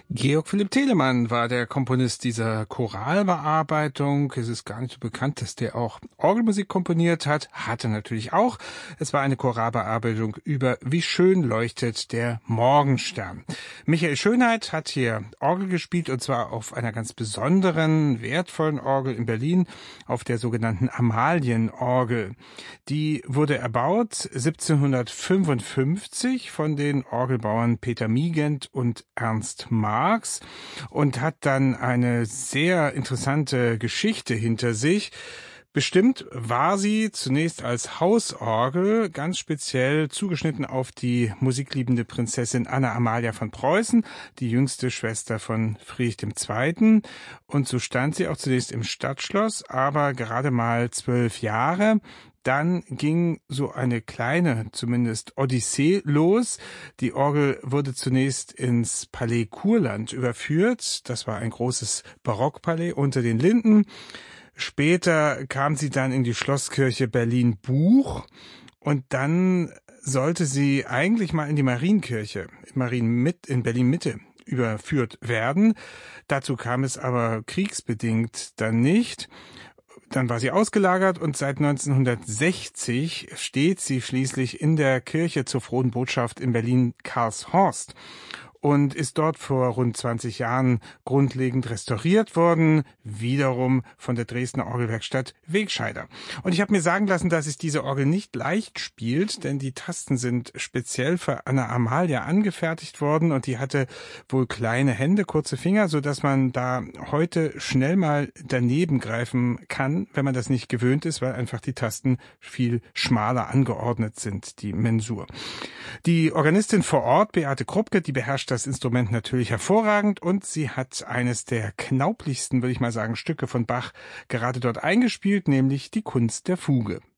Georg Philipp Telemann war der Komponist dieser Choralbearbeitung. Es ist gar nicht so bekannt, dass der auch Orgelmusik komponiert hat. Hatte natürlich auch. Es war eine Choralbearbeitung über Wie schön leuchtet der Morgenstern. Michael Schönheit hat hier Orgel gespielt, und zwar auf einer ganz besonderen, wertvollen Orgel in Berlin, auf der sogenannten Amalienorgel. Die wurde erbaut 1755 von den Orgelbauern Peter Migent und Ernst Marx und hat dann eine sehr interessante Geschichte hinter sich. Bestimmt war sie zunächst als Hausorgel ganz speziell zugeschnitten auf die musikliebende Prinzessin Anna Amalia von Preußen, die jüngste Schwester von Friedrich II. Und so stand sie auch zunächst im Stadtschloss, aber gerade mal 12 Jahre. Dann ging so eine kleine, zumindest Odyssee los. Die Orgel wurde zunächst ins Palais Kurland überführt. Das war ein großes Barockpalais unter den Linden. Später kam sie dann in die Schlosskirche Berlin-Buch und dann sollte sie eigentlich mal in die Marienkirche in Berlin-Mitte überführt werden. Dazu kam es aber kriegsbedingt dann nicht. Dann war sie ausgelagert und seit 1960 steht sie schließlich in der Kirche zur Frohen Botschaft in Berlin-Karlshorst und ist dort vor rund 20 Jahren grundlegend restauriert worden, wiederum von der Dresdner Orgelwerkstatt Wegscheider. Und ich habe mir sagen lassen, dass sich diese Orgel nicht leicht spielt, denn die Tasten sind speziell für Anna Amalia angefertigt worden und die hatte wohl kleine Hände, kurze Finger, sodass man da heute schnell mal daneben greifen kann, wenn man das nicht gewöhnt ist, weil einfach die Tasten viel schmaler angeordnet sind, die Mensur. Die Organistin vor Ort, Beate Krupke, die beherrscht das Instrument natürlich hervorragend und sie hat eines der knauplichsten, würde ich mal sagen, Stücke von Bach gerade dort eingespielt, nämlich die Kunst der Fuge.